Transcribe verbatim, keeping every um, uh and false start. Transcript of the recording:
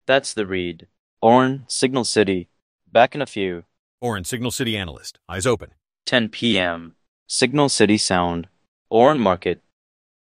That's the read. Orn, Signal City. Back in a few. Orn, Signal City analyst. Eyes open. ten p m Signal City Sound. Orn Market.